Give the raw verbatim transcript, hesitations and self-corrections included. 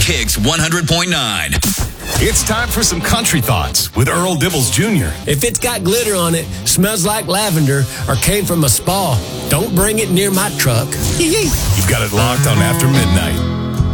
Kicks one hundred point nine. It's time for some country thoughts with Earl Dibbles Junior If it's got glitter on it, smells like lavender, or came from a spa, don't bring it near my truck. You've got it locked on After Midnight.